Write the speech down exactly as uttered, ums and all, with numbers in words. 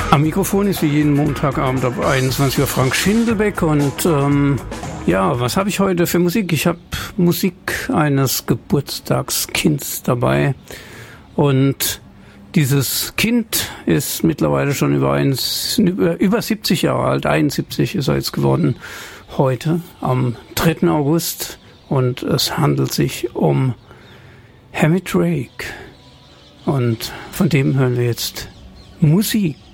Am Mikrofon ist wie jeden Montagabend ab einundzwanzig Uhr Frank Schindelbeck und ähm, ja, was habe ich heute für Musik? Ich habe Musik eines Geburtstagskinds dabei und dieses Kind ist mittlerweile schon über, eins, über, über siebzig Jahre alt, einundsiebzig ist er jetzt geworden, heute am dritten August und es handelt sich um Hammy Drake und von dem hören wir jetzt Musik.